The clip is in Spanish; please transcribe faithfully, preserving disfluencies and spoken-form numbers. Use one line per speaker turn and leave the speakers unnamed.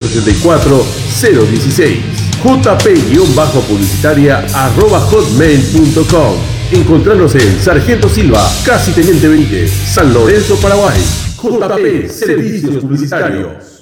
setenta y cuatro cero dieciséis. jp-publicitaria arroba hotmail punto com. Encontrarnos en Sargento Silva, casi Teniente Benítez, San Lorenzo, Paraguay. J P Servicios Publicitarios.